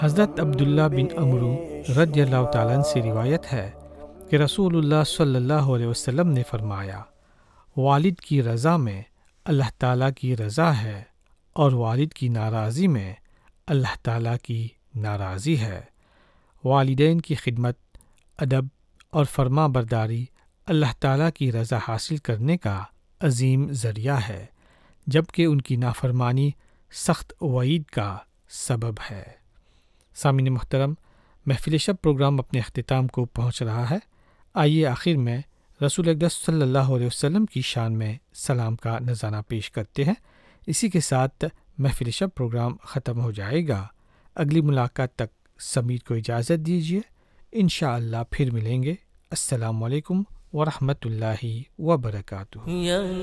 हज़रत अब्दुल्ला बिन अमरू रज़ियल्लाहु ताला अन्हु से रिवायत है कि रसूलुल्लाह सल्लल्लाहु अलैहि वसल्लम ने फरमाया, वालिद की रज़ा में अल्लाह ताला की रज़ा है और वालिद की नाराज़ी में अल्लाह ताला की नाराज़ी है। वालिदैन की खिदमत, अदब और फर्मा बरदारी अल्लाह ताला की रज़ा हासिल करने का अजीम ज़रिया है, जबकि उनकी नाफरमानी सख्त वईद का सबब है। सामीन मुहतरम, महफिल शब प्रोग्राम अपने अख्तिताम को पहुँच रहा है। आइए आखिर में रसूल अक़दस सल्लल्लाहु अलैहि वसल्लम की शान में सलाम का नज़ारा पेश करते हैं। इसी के साथ महफिल शब प्रोग्राम ख़त्म हो जाएगा। अगली मुलाकात तक समीर को इजाज़त दीजिए। इंशाअल्लाह फिर मिलेंगे। अस्सलामु अलैकुम व रहमतुल्लाहि व बरकातुहू।